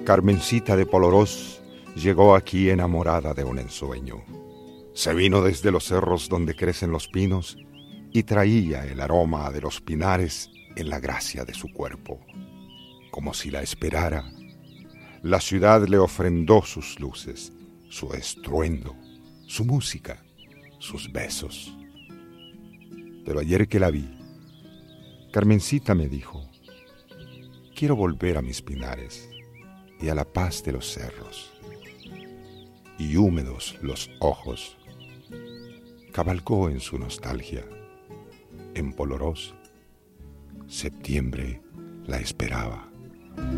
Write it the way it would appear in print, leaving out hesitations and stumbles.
Carmencita de Polorós llegó aquí enamorada de un ensueño. Se vino desde los cerros donde crecen los pinos y traía el aroma de los pinares en la gracia de su cuerpo. Como si la esperara, la ciudad le ofrendó sus luces, su estruendo, su música, sus besos. Pero ayer que la vi, Carmencita me dijo: quiero volver a mis pinares y a la paz de los cerros. Y húmedos los ojos, cabalgó en su nostalgia. En Polorós, septiembre la esperaba.